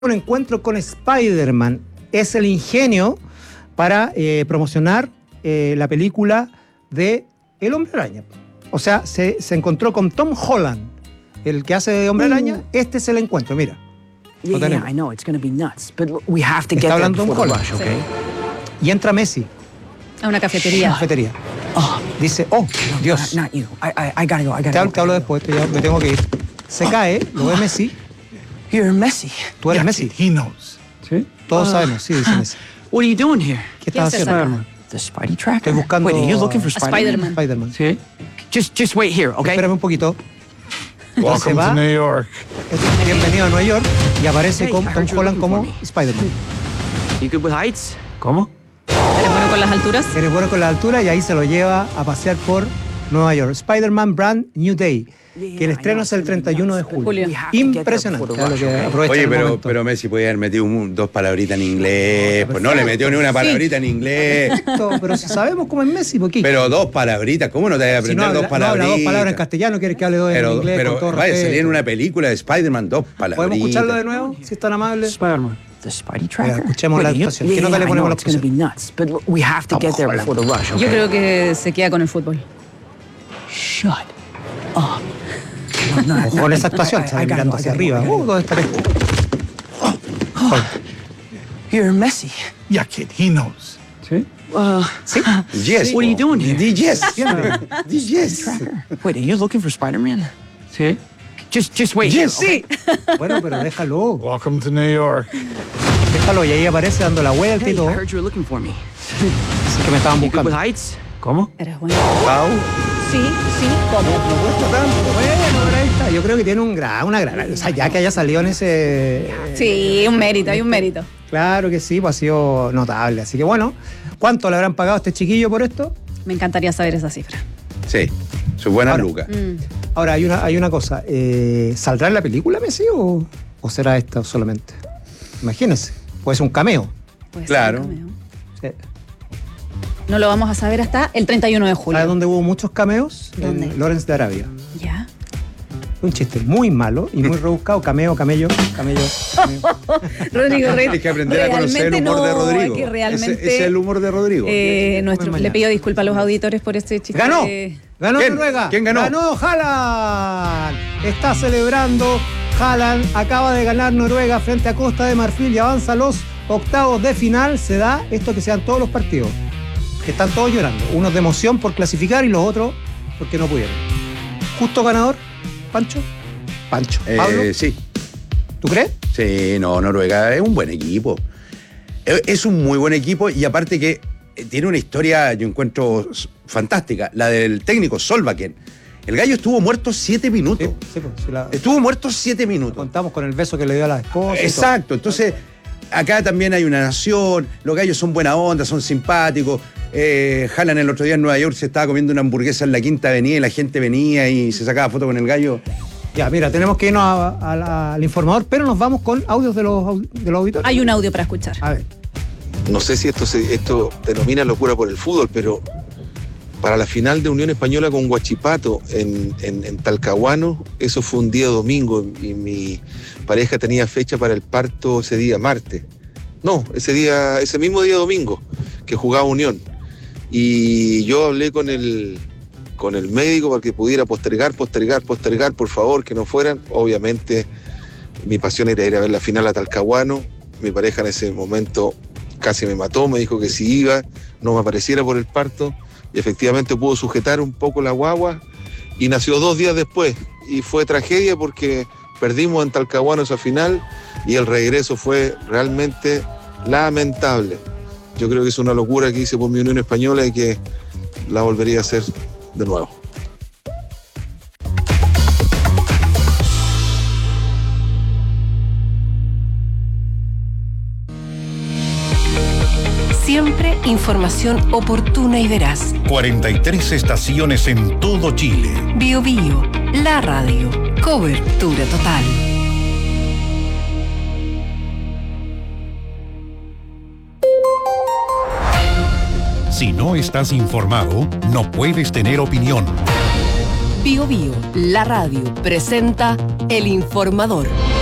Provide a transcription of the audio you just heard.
un encuentro con Spider-Man. Es el ingenio para promocionar la película de El Hombre Araña. O sea, se encontró con Tom Holland, el que hace de Hombre Araña. Este es el encuentro, mira. Yeah, I know, it's going to be nuts, but we have to get there before the rush, okay? Y entra Messi. A una cafetería. Cafetería. Dice, oh, Dios. Not you. I gotta go. Te hablo después, ya me tengo que ir. Se cae, lo ve Messi. You're Messi. Tú eres Messi. He knows. ¿Sí? Todos sabemos, sí, dice Messi. What are you doing here? ¿Qué estás haciendo? Spider-Man. The Spidey tracker? Estoy buscando Wait, are you looking for Spider-Man? Spider-Man. Spider-Man. Sí. Just wait here, okay? Espérame un poquito. Welcome va. to New York. Bienvenido a Nueva York. Y aparece Hey, con I heard Tom you're Holland looking como for me. Spider-Man. You good with heights? ¿Cómo? ¿Eres bueno con las alturas? Eres bueno con la altura y ahí se lo lleva a pasear por Nueva York. Spider-Man Brand New Day. Que el estreno es el 31 de julio. Impresionante. Claro que aprovecha Oye, el momento. pero Messi podía haber metido dos palabritas en inglés. Pues no le metió ni una palabrita en inglés. Pero si sabemos cómo es Messi, ¿por qué? Pero dos palabritas, ¿cómo no te vas a Si aprender no dos habla palabritas? dos palabras en castellano, ¿quieres que hable dos en inglés? Pero con todo vaya, respeto? salía en una película de Spider-Man, dos palabritas. ¿Podemos escucharlo de nuevo? Si es tan amable. Spider-Man. The Spidey tracker? escuchemos la actuación. ¿Qué nota le I ponemos a know la it's going to be nuts, but we have to get there before the rush, okay? Yo creo que se queda con el fútbol. Shut up. No, Ojo con esa actuación, está mirando hacia arriba. ¿Dónde está esto? You're Messi. Yeah, kid, he knows. ¿Sí? Yes. What are you doing here? Yes. Yes. Wait, are you looking for Spider-Man? Sí. Just wait here, Yes, sí. Bueno, pero déjalo. Welcome to New York. Déjalo y ahí aparece dando la vuelta Hey, y I todo. heard you were looking for me. Así que me estaban You good with buscando. heights? ¿Cómo? Eres bueno. Pau. Sí, ¿cómo? No cuesta tanto. Bueno, pero ahí está. Yo creo que tiene una gran. O sea, ya que haya salido en ese. Sí, un mérito, hay un mérito. Claro que sí, pues ha sido notable. Así que bueno, ¿cuánto le habrán pagado a este chiquillo por esto? Me encantaría saber esa cifra. Sí. Su buena Ahora. Luca. Ahora, hay una cosa. ¿Saldrá en la película Messi o será esta solamente? Imagínense. Puede ser un cameo. Puede ser Claro. un cameo. Sí. No lo vamos a saber hasta el 31 de julio. ¿Sabes dónde hubo muchos cameos? ¿Dónde? En Lawrence de Arabia. Ya. Un chiste muy malo y muy rebuscado. Camello. Rodrigo Rey. Tienes que aprender a conocer el humor de Rodrigo. Que realmente, Ese es el humor de Rodrigo. le pido disculpas a los auditores por este chiste. ¡Ganó! ¡Ganó ¿Quién? Noruega! ¿Quién ganó? ¡Ganó Haaland! Está celebrando. Haaland acaba de ganar Noruega frente a Costa de Marfil y avanza a los octavos de final. Se da esto que se dan todos los partidos. Que están todos llorando. Unos de emoción por clasificar y los otros porque no pudieron. ¿Justo ganador? ¿Pancho? ¿Pablo? Sí. ¿Tú crees? Sí, no, Noruega es un buen equipo. Es un muy buen equipo y aparte que tiene una historia, yo encuentro fantástica, la del técnico Solbakken. El gallo estuvo muerto 7 minutos. Sí, pues, sí, Estuvo muerto 7 minutos. contamos con el beso que le dio a la esposa. y todo. Exacto, entonces acá también hay una nación, los gallos son buena onda, son simpáticos. Haaland el otro día en Nueva York se estaba comiendo una hamburguesa en la Quinta Avenida y la gente venía y se sacaba foto con el gallo. Ya, mira, tenemos que irnos al informador, pero nos vamos con audios de los auditores. Hay un audio para escuchar. A ver. No sé si esto denomina locura por el fútbol, pero para la final de Unión Española con Huachipato en Talcahuano, eso fue un día domingo y mi pareja tenía fecha para el parto ese día, martes. No, ese mismo día domingo que jugaba Unión. Y yo hablé con el médico para que pudiera postergar, por favor, que no fueran. Obviamente mi pasión era ir a ver la final a Talcahuano. Mi pareja en ese momento casi me mató, me dijo que si iba no me apareciera por el parto y efectivamente pudo sujetar un poco la guagua y nació 2 días después y fue tragedia porque perdimos en Talcahuano esa final y el regreso fue realmente lamentable. Yo creo que es una locura que hice por mi Unión Española y que la volvería a hacer de nuevo. Siempre información oportuna y veraz. 43 estaciones en todo Chile. Bio Bio, la radio. Cobertura total. Si no estás informado, no puedes tener opinión. Bio Bio, la radio, presenta El Informador.